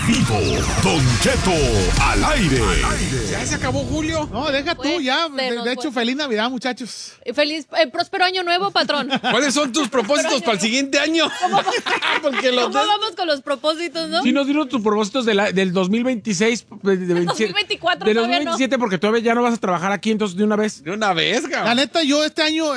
vivo, Don Cheto al aire. ¿Ya se acabó julio? No, deja tú ya. De hecho, feliz Navidad, muchachos. Feliz, próspero año nuevo, patrón. ¿Cuáles son tus propósitos para el siguiente año? Porque los ¿Cómo vamos con los propósitos, no? Sí, nos dieron tus propósitos del 2026. De 2024 del todavía no. 2027, porque todavía ya no vas a trabajar aquí, entonces de una vez. de una vez, La cabrón. neta, yo este año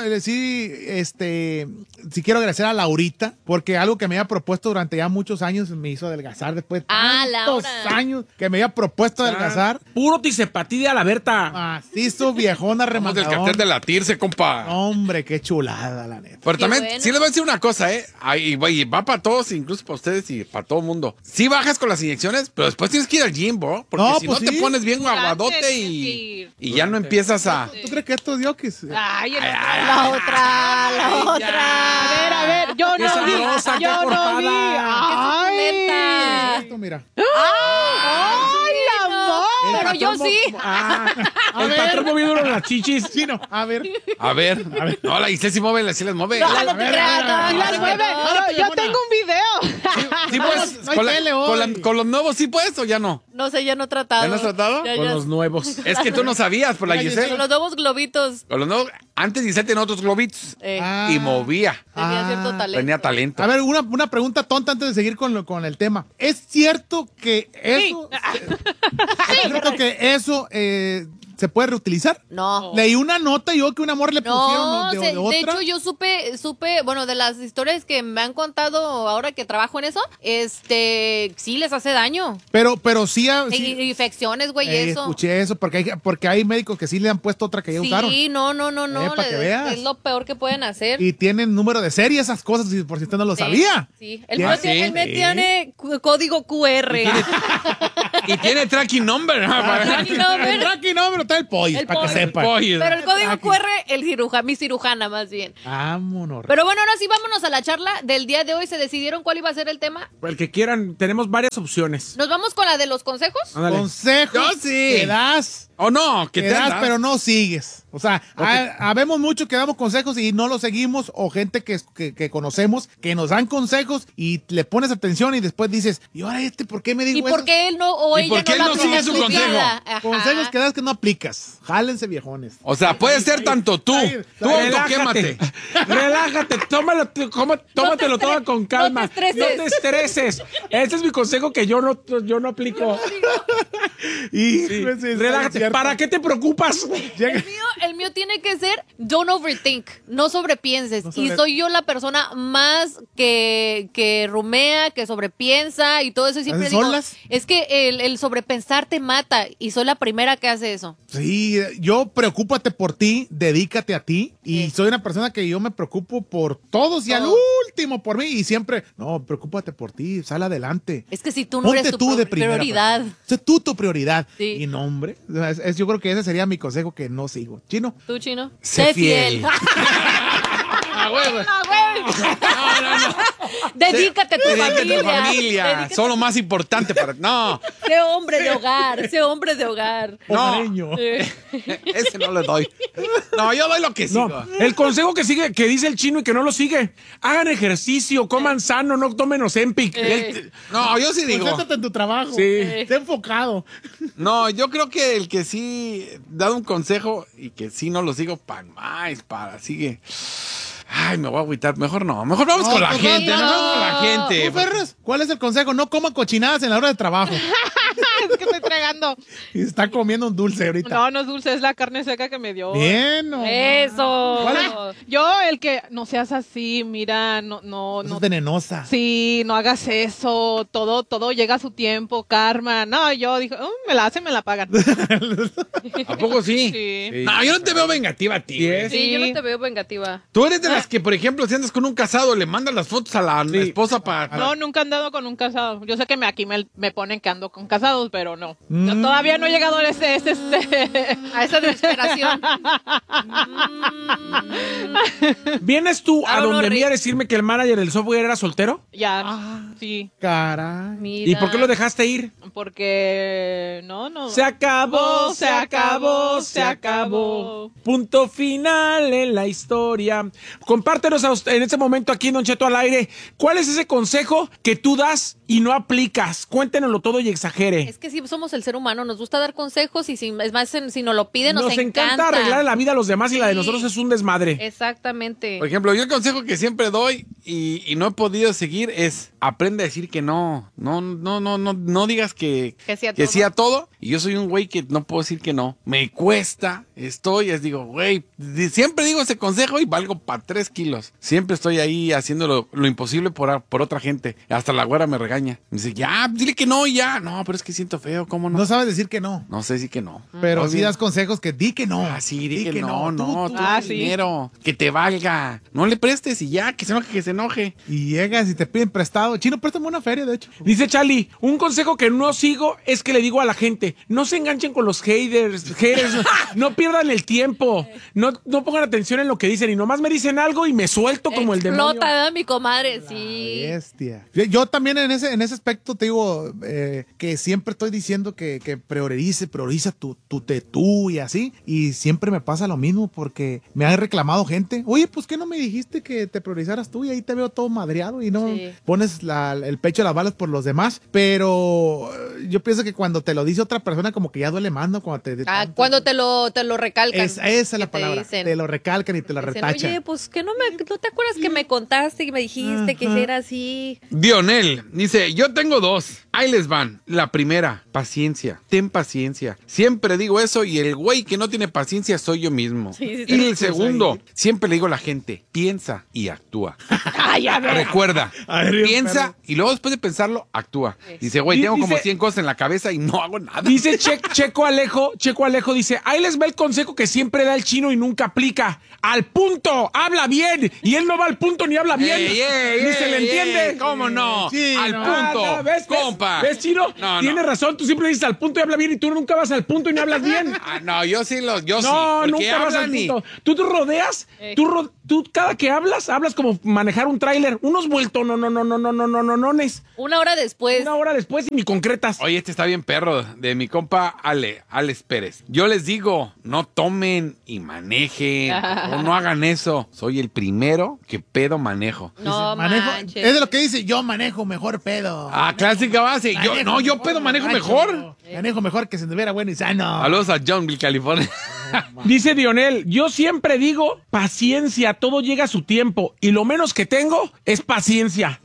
sí quiero agradecer a Laurita, porque algo que me había propuesto durante ya muchos años me hizo adelgazar después de tantos Laura. años que me había propuesto adelgazar. Puro tisepatí de a la Berta. Así su viejona Vamos del rematadón. cartel de latirse, compa. Hombre, qué chulada, la neta. Pero Qué también, bueno. sí les voy a decir una cosa, Ay, güey, va para todos, incluso para ustedes y para todo el mundo. Sí bajas con las inyecciones, pero después tienes que ir al gym, bro. Porque No, si pues no te sí. pones bien Durante aguadote tienes que y ir. ya no empiezas a... ¿Tú crees que esto dio que Ay, el otro. La otra. A ver, yo Qué no sabrosa, vi. qué Yo no cortada. vi. Qué suculenta. esto, mira? ¡Ay, amor! Pero yo sí. El patrón moviendo las chichis. Sí, no. A ver. A ver. No, la Giselle sí mueve, sí les mueve. No, no te creas, no, Y las no, mueve. no. Yo tengo un video. Sí, pues, no hay tele hoy. con los nuevos sí puedes o ya no. No sé, ya no he tratado. ¿Ya no has tratado? Ya, Con ya. los nuevos. Es que tú no sabías, por la Mira, Giselle. Con los nuevos globitos. Con los nuevos, antes Giselle tenía otros globitos Ah. y movía. Tenía cierto talento. Tenía talento. A ver, una pregunta tonta antes de seguir con el tema. ¿Es cierto que eso... ¿Es cierto que eso se puede reutilizar? No. Leí una nota yo que un amor le pusieron No, de de otra. hecho yo supe, bueno, de las historias que me han contado ahora que trabajo en eso, sí les hace daño. Pero sí, Infecciones, güey, eso. escuché eso, porque hay médicos que sí le han puesto otra que ya usaron. Sí, no, para que veas. es lo peor que pueden hacer. Y tienen número de serie, esas cosas, por si usted no lo Sí, sabía. Sí, ¿Sí? el mío tiene código QR. Y tiene tracking number. Tracking number. El tracking number está el pollo, El para que pollo. sepan. Pollo. Pero el código Aquí. QR, mi cirujana más bien. Vámonos. Pero bueno, ahora sí vámonos a la charla del día de hoy. ¿Se decidieron cuál iba a ser el tema? El que quieran, tenemos varias opciones. ¿Nos vamos con la de los consejos? Ándale. Consejos Yo sí. que das, ¿O no? Que que te das, das, pero no sigues. O sea, habemos muchos que damos consejos y no los seguimos, o gente que conocemos que nos dan consejos y le pones atención y después dices, ¿y ahora por qué me dijo ¿Y por eso? qué él no o ¿Y ella por qué no él no la sigue aplica su en su consejo? vida? Ajá. Consejos que das que no aplicas. Jálense, viejones. O sea, puede ser tanto tú. Tú autoquémate. Relájate, tómatelo todo con calma. No te estreses. Ese es mi consejo que yo no aplico. Y Sí, pues, es relájate. cierto. ¿Para qué te preocupas? Llega- El mío tiene que ser don't overthink, no sobrepienses. No sobre- Y soy yo la persona más que rumea, que sobrepiensa y todo eso. Y siempre ¿Haces digo, solas? es que el sobrepensar te mata y soy la primera que hace eso. Sí, yo preocúpate por ti, dedícate a ti. Y Sí. soy una persona que yo me preocupo por todos y al Todos. último por mí. Y siempre, no, preocúpate por ti, sal adelante. Es que si tú no eres tu de primera, prioridad. Sé tú tu prioridad. Sí. Y no, hombre. Yo creo que ese sería mi consejo que no sigo. Chino. ¿Tú, Chino? Sé fiel. ¡Ah, güey! Dedícate a tu Dedícate a tu familia. familia. Dedícate- Son lo más importante para... No, Sé hombre de hogar, sé hombre de hogar. Hogareño. ese no le doy. No, yo doy lo que sigo. No, el consejo que sigue, que dice el chino y que no lo sigue. Hagan ejercicio, coman sano, no tomen Ozempic. No, yo sí digo. Concéntrate en tu trabajo. Sí. Sé enfocado. No, yo creo que el que sí da un consejo y que sí no lo sigo, para sigue. Ay, me voy a agüitar. Mejor no. Mejor vamos No, con la pues, gente. no. Mejor con la gente. ¿Tú, Ferras? ¿Cuál es el consejo? No coman cochinadas en la hora de trabajo. Es que estoy tragando. Y está comiendo un dulce ahorita. No, no es dulce, es la carne seca que me dio. Bien, no. Eso. Yo, el que no seas así, mira, no, Eso no. es venenosa. Sí, no hagas eso, todo llega a su tiempo, karma. No, yo dije, me la hacen, me la pagan. ¿A poco sí? Sí. No, yo no te veo vengativa a ti. Sí, güey. Sí, yo no te veo vengativa. Tú eres de las que, por ejemplo, si andas con un casado, le mandas las fotos a la esposa para... No, nunca he andado con un casado. Yo sé que aquí me ponen que ando con casados, hijos, pero no. Todavía no he llegado a A esa desesperación. ¿Vienes tú a Ah, no, donde Rick. mí a decirme que el manager del software era soltero? Ya, sí. Caray. Mira. ¿Y por qué lo dejaste ir? Porque no. Se acabó, se acabó, se acabó. Punto final en la historia. Compártenos en este momento aquí en Don Cheto al aire. ¿Cuál es ese consejo que tú das y no aplicas? Cuéntenoslo todo y exagere. Es que si somos el ser humano, nos gusta dar consejos y es más, si nos lo piden, nos encanta arreglar la vida a los demás y la de nosotros es un desmadre. Exactamente. Por ejemplo, yo el consejo que siempre doy y no he podido seguir es aprende a decir que no. No digas que sí a todo. Y yo soy un güey que no puedo decir que no. Me cuesta, digo, güey, siempre digo ese consejo y valgo para 3 kilos. Siempre estoy ahí haciendo lo imposible por otra gente. Hasta la güera me regaña. Me dice, ya, dile que no y ya. No, pero es que siento feo, ¿cómo no? No sabes decir que no. No sé decir que no. Pero Muy sí bien. das consejos que di que no. Ah, sí, di que no. Tú sí. dinero, que te valga. No le prestes y ya, que se enoje. Y llegas y te piden prestado. Chino, préstame una feria, de hecho. Dice Charlie, un consejo que no sigo es que le digo a la gente, no se enganchen con los haters, no pierdan el tiempo, no pongan atención en lo que dicen y nomás me dicen algo y me suelto como el demonio. Explota, ¿verdad, mi comadre? Sí. Bestia. Yo también en ese aspecto te digo que siempre estoy diciendo que prioriza tú y así. Y siempre me pasa lo mismo porque me han reclamado gente. Oye, pues ¿qué no me dijiste que te priorizaras tú? Y ahí te veo todo madreado y no pones el pecho a las balas por los demás. Pero yo pienso que cuando te lo dice otra persona como que ya duele más, ¿no? Cuando te lo recalcan. Esa es la que palabra. dicen. Te lo recalcan y te lo Dicen, retachan. oye, pues que no te acuerdas que me contaste, que me dijiste que era así. Dionel dice, yo tengo 2. Ahí les van. La primera, paciencia. Ten paciencia. Siempre digo eso y el güey que no tiene paciencia soy yo mismo. Sí, y el segundo, siempre le digo a la gente, piensa y actúa. Recuerda, A ver, piensa y luego después de pensarlo, actúa. Dice, güey, tengo como 100 cosas en la cabeza y no hago nada. Dice Checo Alejo dice, ahí les va el consejo que siempre da el Chino y nunca aplica. Al punto, habla bien. Y él no va al punto ni habla bien. Ni se le entiende. ¿Cómo no? Sí, al no. punto. ¿Ves, compa. ¿Ves, Chino? No. Tienes razón, tú siempre dices al punto y habla bien y tú nunca vas al punto y no hablas bien. No, yo sí. No, Porque nunca vas al hablan y... punto. Tú te rodeas, tú cada que hablas como manejar un tráiler. Unos vueltos, no. Una hora después. Una hora después y ni concretas. Oye, este está bien perro, de mi compa Alex Pérez. Yo les digo, no tomen y manejen, o no hagan eso. Soy el primero que pedo manejo. No Manejo, manches. es de lo que dice, yo manejo mejor pedo. Clásica base. Yo pedo manejo mejor. Manejo mejor que se tuviera bueno y sano. Saludos a Johnville, California. Dice Dionel, yo siempre digo, paciencia, todo llega a su tiempo. Y lo menos que tengo es paciencia.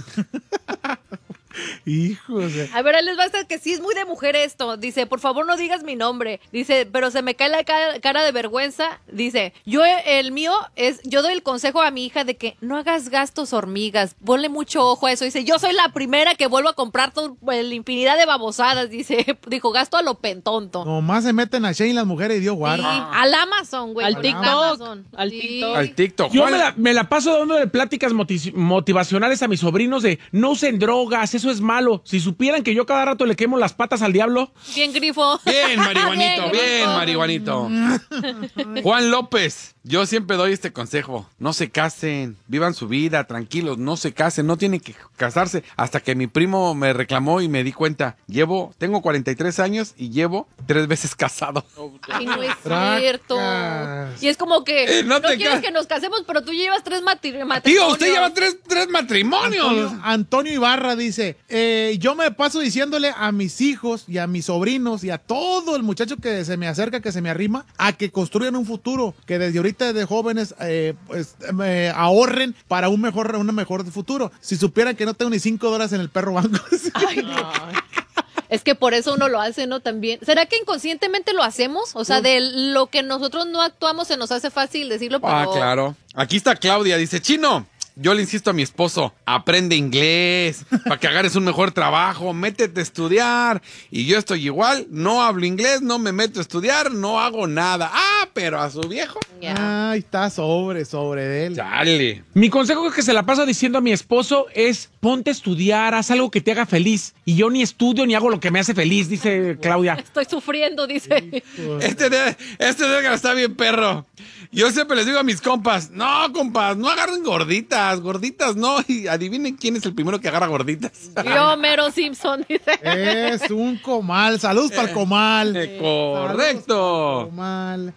Hijos de... A ver, ahí les va a estar que sí es muy de mujer esto. Dice, por favor no digas mi nombre. Dice, pero se me cae la cara de vergüenza. Dice, yo doy el consejo a mi hija de que no hagas gastos hormigas. Ponle mucho ojo a eso. Dice, yo soy la primera que vuelvo a comprar la infinidad de babosadas. Dijo, gasto a lo pentonto. Nomás se meten a Shane las mujeres y Dios Sí, guarda. al Amazon, güey. Al al TikTok, Amazon. al Sí. TikTok. Al TikTok. Yo me la paso dándole pláticas motivacionales a mis sobrinos de no usen drogas, eso es malo. Si supieran que yo cada rato le quemo las patas al diablo. Bien, grifo. Bien, marihuanito, bien, grifo. marihuanito. Juan López, yo siempre doy este consejo. No se casen, vivan su vida, tranquilos, no se casen, no tienen que casarse. Hasta que mi primo me reclamó y me di cuenta. Tengo 43 años y llevo 3 veces casado. Ay, no es Tracas. cierto. Y es como que No no te quieres ca- que nos casemos, pero tú llevas 3 matrimonios. Tío, usted lleva tres matrimonios. Antonio Ibarra dice, yo me paso diciéndole a mis hijos y a mis sobrinos y a todo el muchacho que se me acerca, que se me arrima, a que construyan un futuro, que desde ahorita de jóvenes ahorren para un mejor futuro. Si supieran que no tengo ni $5 en el perro banco. Ay, no. Es que por eso uno lo hace, ¿no? También. ¿Será que inconscientemente lo hacemos? O sea, de lo que nosotros no actuamos se nos hace fácil decirlo, pero... Claro. Aquí está Claudia, dice, Chino, yo le insisto a mi esposo, aprende inglés para que agarres un mejor trabajo, métete a estudiar. Y yo estoy igual, no hablo inglés, no me meto a estudiar, no hago nada. Pero a su viejo. Ay, está sobre de él. Dale. Mi consejo que se la paso diciendo a mi esposo es ponte a estudiar, haz algo que te haga feliz. Y yo ni estudio ni hago lo que me hace feliz, dice Claudia. Estoy sufriendo, dice. Este Edgar está bien perro. Yo siempre les digo a mis compas, no, compas, no agarren gorditas no. Y adivinen quién es el primero que agarra gorditas. Yo, Mero Simpson, dice. Es un comal. Saludos para el comal. Correcto. Comal.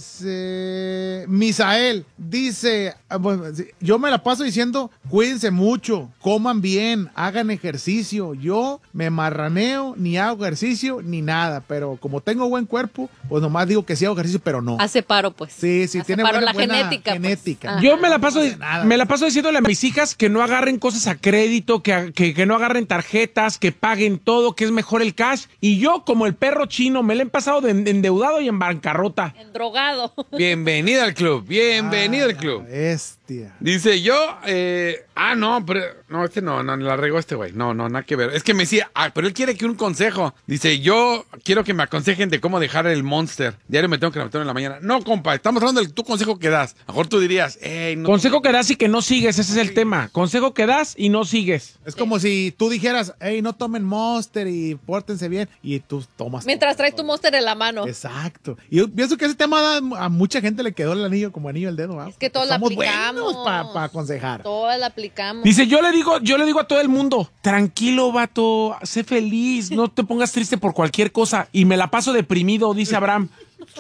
Dice Misael. Dice, bueno, yo me la paso diciendo, cuídense mucho, coman bien, hagan ejercicio. Yo me marraneo, ni hago ejercicio, ni nada. Pero como tengo buen cuerpo, pues nomás digo que sí hago ejercicio, pero no. Hace paro, pues. Sí, tiene buena genética. Pues. Yo me la paso diciéndole a mis hijas que no agarren cosas a crédito, que no agarren tarjetas, que paguen todo, que es mejor el cash. Y yo, como el perro chino, me la he pasado de endeudado y en bancarrota. Drogado. Bienvenida al club, al club. Bestia. Dice yo, no, pero no, la regó este güey. No, nada que ver. Es que me decía, pero él quiere que un consejo. Dice, yo quiero que me aconsejen de cómo dejar el Monster. Diario me tengo que levantar en la mañana. No, compa, estamos hablando del tu consejo que das. A lo mejor tú dirías, no. Consejo que das y que no sigues, ese es el tema. Consejo que das y no sigues. Es como si tú dijeras, no tomen Monster y pórtense bien. Y tú tomas. Mientras traes tu Monster en la mano. Exacto. Y yo pienso que ese tema a mucha gente le quedó el anillo como anillo al dedo. ¿Va? Es que todos la aplicamos. Para aconsejar. Todas la aplicamos. Dice, yo le digo a todo el mundo, tranquilo, vato, sé feliz, no te pongas triste por cualquier cosa. Y me la paso deprimido, dice Abraham.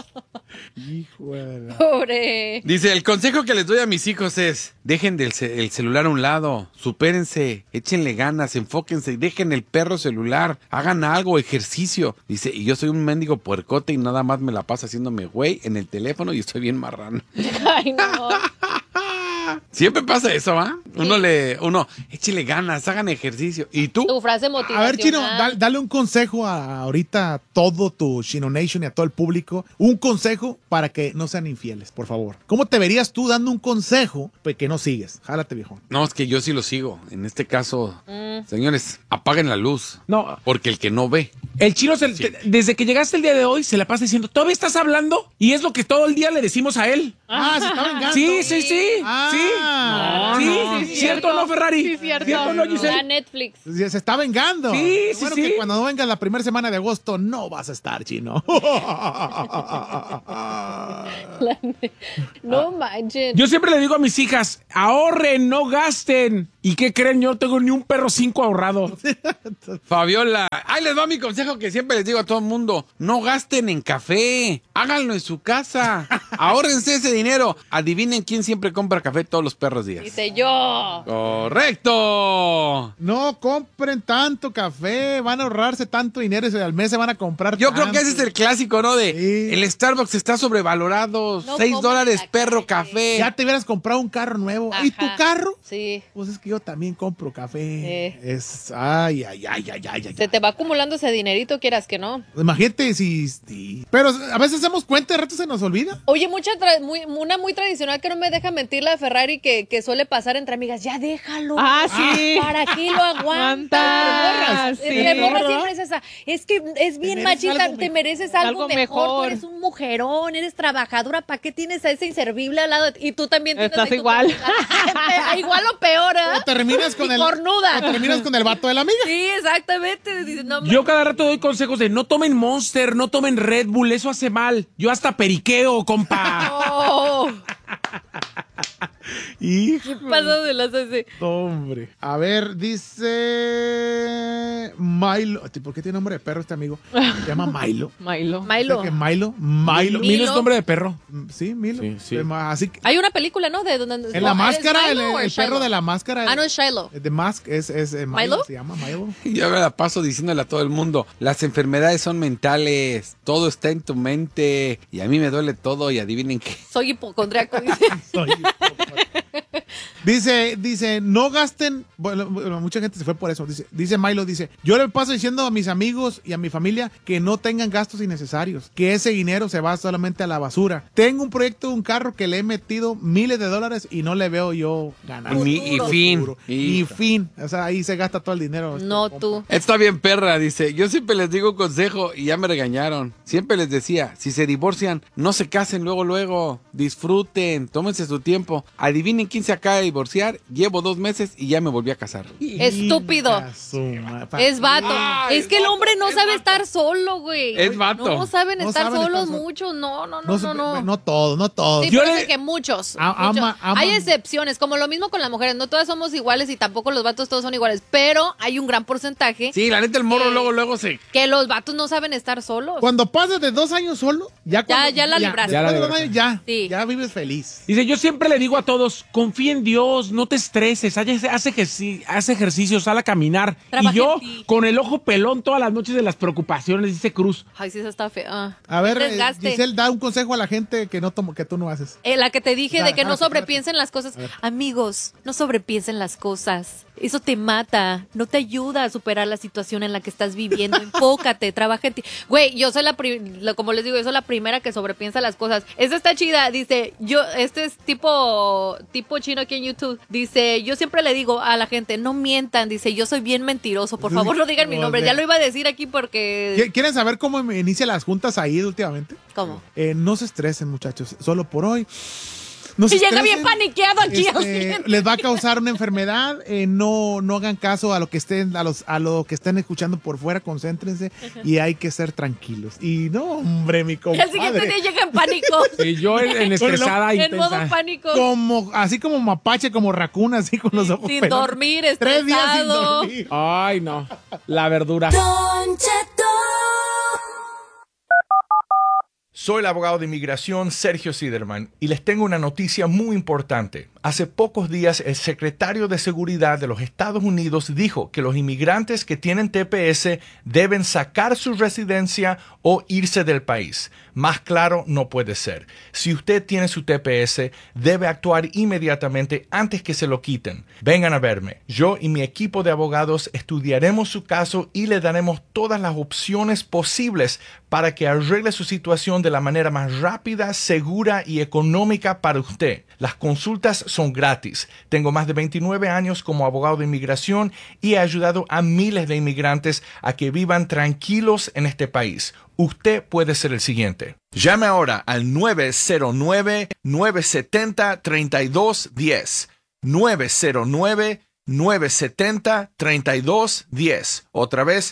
Hijo de la... Pobre. Dice, el consejo que les doy a mis hijos es, dejen el celular a un lado, supérense, échenle ganas, enfóquense, dejen el perro celular, hagan algo, ejercicio. Dice, y yo soy un mendigo puercote y nada más me la paso haciéndome güey en el teléfono y estoy bien marrano. Ay, no. Siempre pasa eso, ¿va? Uno, échale ganas, hagan ejercicio. ¿Y tú? Tu frase motivacional. A ver, Chino, dale un consejo ahorita a todo tu Chino Nation y a todo el público. Un consejo para que no sean infieles, por favor. ¿Cómo te verías tú dando un consejo que no sigues? Jálate, viejo. No, es que yo sí lo sigo. En este caso, señores, apaguen la luz. No. Porque el que no ve. El Chino, desde que llegaste el día de hoy, se la pasa diciendo, ¿todavía estás hablando? Y es lo que todo el día le decimos a él. Se está vengando. Sí. Sí, ¿Cierto o no, Ferrari? Sí, cierto. ¿Cierto o no, Giselle? La Netflix. Se está vengando. Sí. Que cuando no vengas la primera semana de agosto, no vas a estar, Chino. No manches. Yo siempre le digo a mis hijas, ahorren, no gasten. ¿Y qué creen? Yo no tengo ni un perro 5 ahorrado. Fabiola, ahí les va mi consejo que siempre les digo a todo el mundo. No gasten en café, háganlo en su casa. Ahórrense ese dinero. Adivinen quién siempre compra café todos los perros días. Dice yo. ¡Correcto! No compren tanto café, van a ahorrarse tanto dinero y al mes se van a comprar Yo tanto. creo que ese es el clásico, ¿no? Sí. El Starbucks está sobrevalorado, No $6 compren perro café. café. Ya te hubieras comprado un carro nuevo. Ajá. ¿Y tu carro? Sí. Pues es que yo también compro café. Es, ay. Se te va acumulando ese dinerito, quieras que no. Imagínate si... Pero a veces hacemos cuenta, de rato se nos olvida. Oye, una muy tradicional que no me deja mentir, la de Ferrari, que suele pasar entre amigas. Ya déjalo. Sí. ¿Para qué lo aguantas? Sí. Entre morras siempre es esa. Es que es bien machista, te mereces algo mejor. Tú eres un mujerón, eres trabajadora. ¿Para qué tienes a ese inservible al lado? Y tú también tienes Estás ahí igual. igual o peor, ¿eh? O terminas con cornuda. O terminas con el vato de la amiga. Sí, exactamente. Dices, no, Yo cada rato doy consejos de no tomen Monster, no tomen Red Bull, eso hace mal. Yo hasta periqueo, compa. Oh, Hijo. ¿qué pasa de las así? Hombre. A ver, dice Milo. ¿Por qué tiene nombre de perro este amigo? Se llama Milo. Milo. Milo. Milo. Milo es nombre de perro. Sí, Milo. Sí. Así que Hay una película, ¿no? De donde en la máscara, el Shiloh. perro de la máscara. Ah, no, es Shiloh. The Mask es Milo. ¿Milo? Se llama Milo. Yo me la paso diciéndole a todo el mundo, las enfermedades son mentales, todo está en tu mente y a mí me duele todo y adivinen qué. Soy hipocondriaco, dice. Soy hipócrita. Dice, no gasten. Bueno, mucha gente se fue por eso. Dice Milo, yo le paso diciendo a mis amigos y a mi familia que no tengan gastos innecesarios, que ese dinero se va solamente a la basura. Tengo un proyecto de un carro que le he metido miles de dólares y no le veo yo ganar. Ni fin. O sea, ahí se gasta todo el dinero. No tú. Está bien, perra, dice. Yo siempre les digo un consejo y ya me regañaron. Siempre les decía, si se divorcian, no se casen luego. Disfruten, tómense su tiempo. Adivinen quién se acaba de divorciar. Llevo 2 meses y ya me volví a casar. Estúpido. Es vato. Es que el hombre no sabe estar solo, güey. Es vato. No saben estar solos muchos. No. No todos. Sí, yo que muchos. Hay excepciones, como lo mismo con las mujeres. No todas somos iguales y tampoco los vatos todos son iguales. Pero hay un gran porcentaje. Sí, la neta, el morro luego se... Que los vatos no saben estar solos. Cuando pasas de 2 años solo, ya la libraste. Después de 2 años Sí. ya vives feliz. Dice, yo siempre le digo a todos, confía en Dios, no te estreses, haz ejercicio, sal a caminar. Trabaja y yo, en ti. con el ojo pelón todas las noches de las preocupaciones, dice Cruz. Ay, sí, eso está feo. A ver, Desgaste. Giselle, da un consejo a la gente que tú no haces. La que te dije de que no Jálate. sobrepiensen las cosas. Amigos, no sobrepiensen las cosas. Eso te mata. No te ayuda a superar la situación en la que estás viviendo. Enfócate, trabaja en ti. Güey, yo soy como les digo, yo soy la primera que sobrepiensa las cosas. Esta está chida. Dice, este es tipo chino aquí en YouTube. Dice, yo siempre le digo a la gente, no mientan. Dice, yo soy bien mentiroso. Por favor, no digan mi nombre. Ya lo iba a decir aquí porque... ¿Quieren saber cómo me inicia las juntas ahí últimamente? ¿Cómo? No se estresen, muchachos. Solo por hoy. No se Y llega estresen. bien paniqueado aquí. Les va a causar una enfermedad. No hagan caso a lo que estén lo que estén escuchando por fuera. Concéntrense y hay que ser tranquilos. Y no, hombre, mi Y compadre. al siguiente día llega en pánico. Y yo en estresada En modo intensa. pánico. Así como mapache, como racuna, así con los ojos Sin pelones. dormir, 3 días sin estresado. dormir. Ay, no. La verdura. Soy el abogado de inmigración Sergio Siderman y les tengo una noticia muy importante. Hace pocos días el secretario de Seguridad de los Estados Unidos dijo que los inmigrantes que tienen TPS deben sacar su residencia o irse del país. Más claro no puede ser. Si usted tiene su TPS, debe actuar inmediatamente antes que se lo quiten. Vengan a verme. Yo y mi equipo de abogados estudiaremos su caso y le daremos todas las opciones posibles para que arregle su situación de la manera más rápida, segura y económica para usted. Las consultas son gratis. Tengo más de 29 años como abogado de inmigración y he ayudado a miles de inmigrantes a que vivan tranquilos en este país. Usted puede ser el siguiente. Llame ahora al 909-970-3210. 909-970-3210. Otra vez,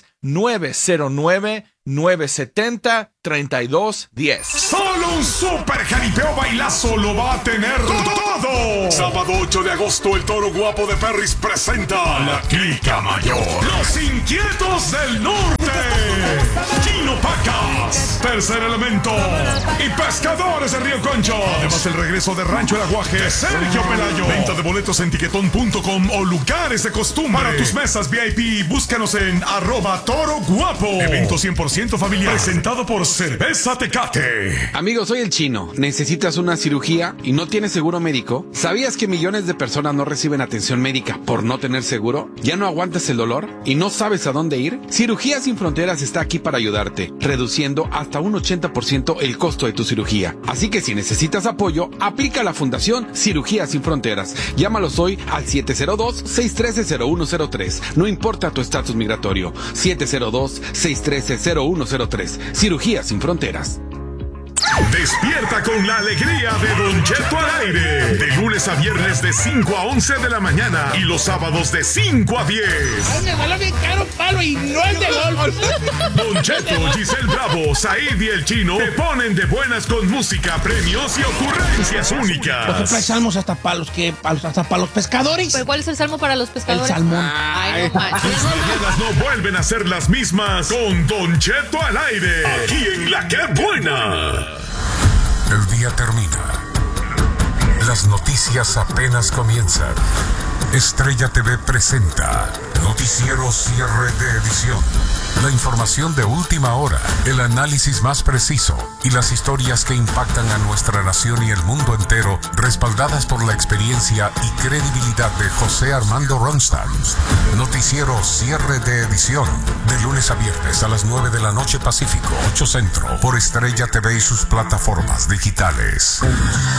909-970-3210. Solo un super jaripeo bailazo lo va a tener todo. Sábado 8 de agosto, el Toro Guapo de Perris presenta La Clica Mayor. Los Inquietos del Norte. Chino Pacas, Tercer Elemento y Pescadores de Río Concho. Además, el regreso de Rancho El Aguaje de Sergio Pelayo. Venta de boletos en tiquetón.com o lugares de costumbre. Para tus mesas VIP, búscanos en @ToroGuapo. Evento 100% familiar. Presentado por Cerveza Tecate. Amigo, soy el Chino. ¿Necesitas una cirugía y no tienes seguro médico? ¿Sabías que millones de personas no reciben atención médica por no tener seguro? ¿Ya no aguantas el dolor y no sabes a dónde ir? Cirugía Sin Fronteras está aquí para ayudarte, reduciendo hasta un 80% el costo de tu cirugía. Así que si necesitas apoyo, aplica a la Fundación Cirugía Sin Fronteras. Llámalos hoy al 702-613-0103. No importa tu estatus migratorio. 702-613-0103. Cirugía Sin Fronteras. Despierta con la alegría de Don Cheto al aire. De lunes a viernes de 5 a 11 de la mañana. Y los sábados de 5 a 10. Me vale bien caro palo y no el de golf. Don Cheto, Giselle Bravo, Said y el Chino te ponen de buenas con música, premios y ocurrencias Por ejemplo, hay únicas. salmos hasta para los pescadores. ¿Pero cuál es el salmo para los El pescadores? salmón. Ay, no manches. Tus mañanas no vuelven a ser las mismas con Don Cheto al aire. Aquí en La Que Buena. El día termina. Las noticias apenas comienzan. Estrella TV presenta Noticiero Cierre de Edición. La información de última hora, el análisis más preciso y las historias que impactan a nuestra nación y el mundo entero, respaldadas por la experiencia y credibilidad de José Armando Ronstadt. Noticiero Cierre de Edición, de lunes a viernes a las 9 de la noche Pacífico, 8 Centro, por Estrella TV y sus plataformas digitales.